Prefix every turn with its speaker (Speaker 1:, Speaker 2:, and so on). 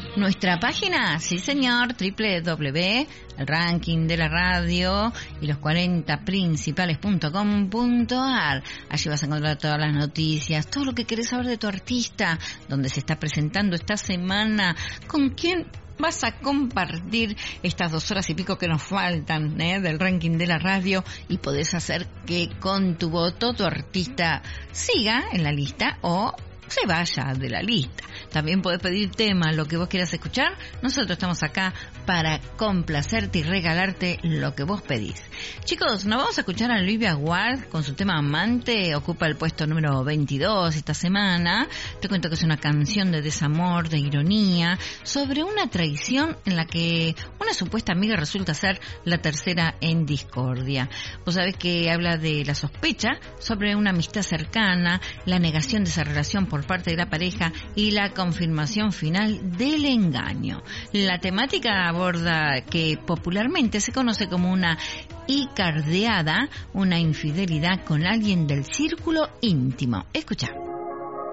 Speaker 1: Nuestra página, sí señor, www, el ranking de la radio y los 40 principales.com.ar. Allí vas a encontrar todas las noticias, todo lo que querés saber de tu artista, dónde se está presentando esta semana, con quién vas a compartir estas 2 horas y pico que nos faltan del ranking de la radio, y podés hacer que con tu voto tu artista siga en la lista o se vaya de la lista. También podés pedir tema, lo que vos quieras escuchar. Nosotros estamos acá para complacerte y regalarte lo que vos pedís. Chicos, nos vamos a escuchar a Olivia Wilde con su tema Amante. Ocupa el puesto número 22 esta semana. Te cuento que es una canción de desamor, de ironía, sobre una traición en la que una supuesta amiga resulta ser la tercera en discordia. Vos sabés que habla de la sospecha sobre una amistad cercana, la negación de esa relación por parte de la pareja y la confirmación final del engaño. La temática aborda que popularmente se conoce como una icardeada, una infidelidad con alguien del círculo íntimo. Escucha.